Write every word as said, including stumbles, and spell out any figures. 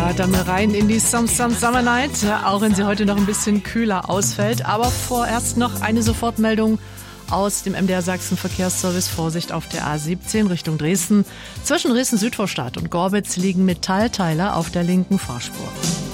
Ja, dann rein in die Some Some Summer Night, auch wenn sie heute noch ein bisschen kühler ausfällt. Aber vorerst noch eine Sofortmeldung aus dem M D R Sachsen Verkehrsservice. Vorsicht auf der A siebzehn Richtung Dresden. Zwischen Dresden Südvorstadt und Gorbitz liegen Metallteile auf der linken Fahrspur.